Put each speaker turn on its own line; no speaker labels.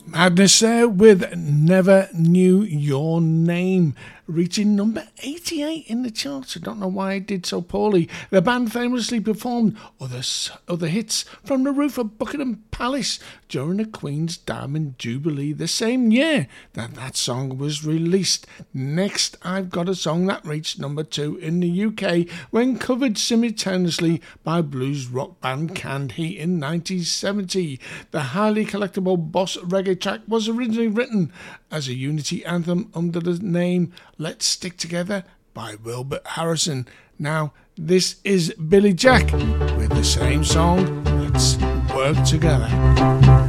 Madness there with Never Knew Your Name, reaching number 88 in the charts. I don't know why it did so poorly. The band famously performed other hits from the roof of Buckingham Palace during the Queen's Diamond Jubilee the same year that song was released. Next, I've got a song that reached number 2 in the UK when covered simultaneously by blues rock band Canned Heat in 1970. The highly collectible boss reggae track was originally written as a unity anthem under the name Let's Stick Together by Wilbert Harrison. Now, this is Billy Jack with the same song, Let's Work Together.